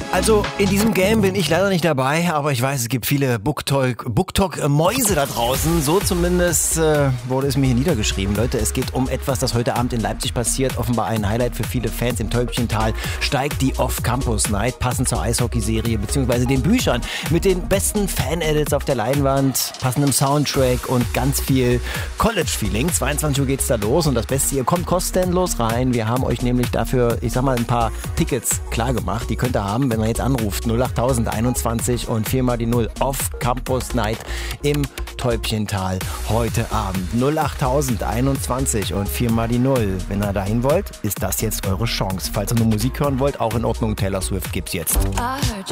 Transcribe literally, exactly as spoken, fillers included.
Also in diesem Game bin ich leider nicht dabei, aber ich weiß, es gibt viele BookTok-Mäuse da draußen. So zumindest äh, wurde es mir hier niedergeschrieben. Leute, es geht um etwas, das heute Abend in Leipzig passiert. Offenbar ein Highlight für viele Fans. Im Täubchental steigt die Off-Campus-Night, passend zur Eishockeyserie bzw. den Büchern. Mit den besten Fan-Edits auf der Leinwand, passendem Soundtrack und ganz viel College-Feeling. zweiundzwanzig Uhr geht's da los und das Beste, ihr kommt kostenlos rein. Wir haben euch nämlich dafür, ich sag mal, ein paar Tickets klar gemacht. Die könnt ihr haben, wenn man jetzt anruft, null acht einundzwanzig und viermal die null auf Campus Night im Täubchental heute Abend. null acht einundzwanzig und viermal die null. Wenn ihr dahin wollt, ist das jetzt eure Chance. Falls ihr nur Musik hören wollt, auch in Ordnung, Taylor Swift gibt's jetzt.